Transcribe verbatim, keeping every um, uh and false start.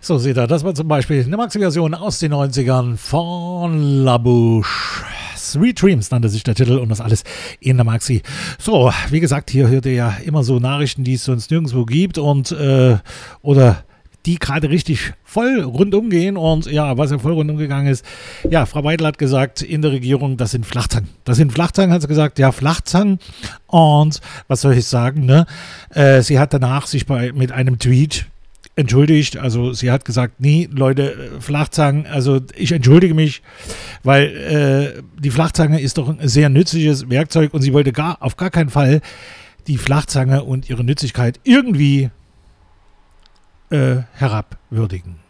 So, seht ihr, das war zum Beispiel eine Maxi-Version aus den neunzigern von La Bouche. Sweet Dreams nannte sich der Titel und das alles in der Maxi. So, wie gesagt, hier hört ihr ja immer so Nachrichten, die es sonst nirgendwo gibt und äh, oder die gerade richtig voll rundum gehen und ja, was ja voll rundum gegangen ist. Ja, Frau Weidel hat gesagt, in der Regierung, das sind Flachzangen. Das sind Flachzangen, hat sie gesagt, ja, Flachzangen. Und was soll ich sagen, ne? Äh, sie hat danach sich bei, mit einem Tweet entschuldigt, also sie hat gesagt, nee, Leute, Flachzangen, also ich entschuldige mich, weil äh, die Flachzange ist doch ein sehr nützliches Werkzeug und sie wollte gar auf gar keinen Fall die Flachzange und ihre Nützlichkeit irgendwie äh, herabwürdigen.